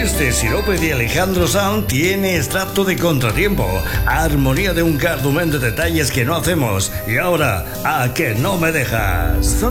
Este sirope de Alejandro Sanz tiene extracto de Contratiempo, armonía de un cardumen de detalles que no hacemos. Y ahora, ¿a que no me dejas?